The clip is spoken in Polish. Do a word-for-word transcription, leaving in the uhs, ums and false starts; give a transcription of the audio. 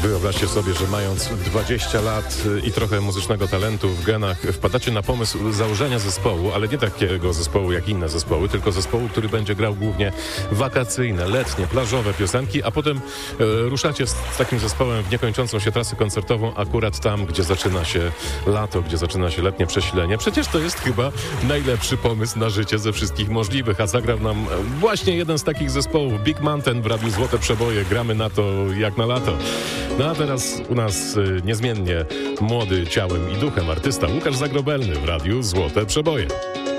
Wyobraźcie sobie, że mając dwadzieścia lat i trochę muzycznego talentu w genach, wpadacie na pomysł założenia zespołu, ale nie takiego zespołu jak inne zespoły, tylko zespołu, który będzie grał głównie wakacyjne, letnie, plażowe piosenki, a potem e, ruszacie z takim zespołem w niekończącą się trasę koncertową akurat tam, gdzie zaczyna się lato, gdzie zaczyna się letnie przesilenie. Przecież to jest chyba najlepszy pomysł na życie ze wszystkich możliwych, a zagrał nam właśnie jeden z takich zespołów, Big Mountain w Radiu Złote Przeboje. Gramy na to jak na lato. No a teraz u nas y, niezmiennie młody ciałem i duchem artysta Łukasz Zagrobelny w Radiu Złote Przeboje.